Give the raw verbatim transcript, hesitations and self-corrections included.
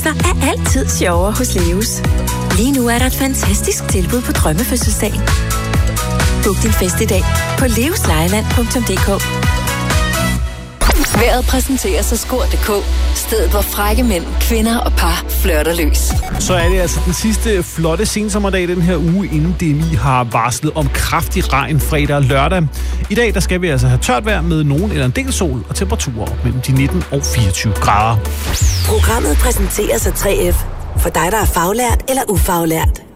fødselsdag er altid sjovere hos Leos. Lige nu er der et fantastisk tilbud på drømmefødselsdag. Book din fest i dag på leoslejland punktum d k. Vejret præsenterer sig Skor punktum d k. Stedet hvor frække mænd, kvinder og par flirter løs. Så er det altså den sidste flotte sensommerdag den her uge, inden D M I har varslet om kraftig regn fredag og lørdag. I dag der skal vi altså have tørt vejr med nogen eller en del sol og temperaturer op mellem de nitten og fireogtyve grader. Programmet præsenterer sig tre F for dig, der er faglært eller ufaglært.